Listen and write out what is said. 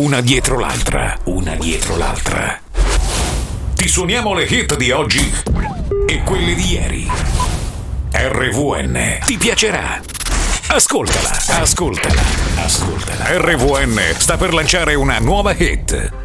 una dietro l'altra, una dietro l'altra. Ti suoniamo le hit di oggi e quelle di ieri. RVN ti piacerà. Ascoltala, ascoltala, ascoltala. RVN sta per lanciare una nuova hit.